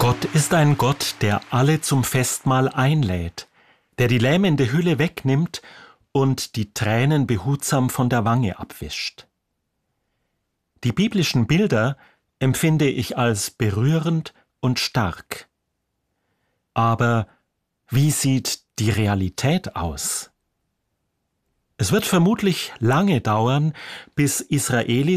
Gott ist ein Gott, der alle zum Festmahl einlädt, der die lähmende Hülle wegnimmt und die Tränen behutsam von der Wange abwischt. Die biblischen Bilder empfinde ich als berührend und stark. Aber wie sieht die Realität aus? Es wird vermutlich lange dauern, bis Israelis